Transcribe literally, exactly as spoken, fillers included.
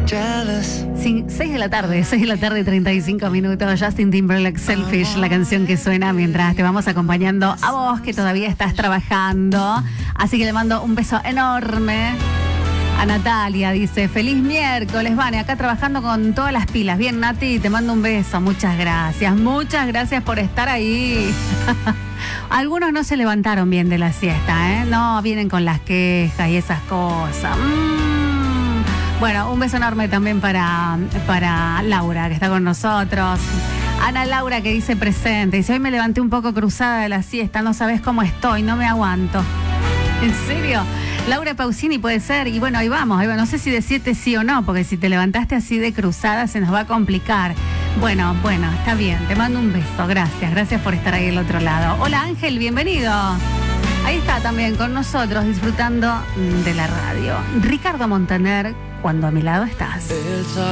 Sí, seis de la tarde, seis de la tarde, treinta y cinco minutos. Justin Timberlake, Selfish, la canción que suena mientras te vamos acompañando a vos que todavía estás trabajando. Así que le mando un beso enorme a Natalia. Dice, feliz miércoles, Vane, acá trabajando con todas las pilas. Bien, Nati, te mando un beso. Muchas gracias, muchas gracias por estar ahí. Algunos no se levantaron bien de la siesta, ¿eh? No, vienen con las quejas y esas cosas. Mm. Bueno, un beso enorme también para, para Laura, que está con nosotros. Ana Laura, que dice presente. Dice, hoy me levanté un poco cruzada de la siesta, no sabes cómo estoy, no me aguanto. ¿En serio? Laura Pausini puede ser. Y bueno, ahí vamos, ahí va. No sé si decirte sí o no, porque si te levantaste así de cruzada se nos va a complicar. Bueno, bueno, está bien. Te mando un beso. Gracias, gracias por estar ahí del otro lado. Hola Ángel, bienvenido. Ahí está también con nosotros disfrutando de la radio. Ricardo Montaner, cuando a mi lado estás.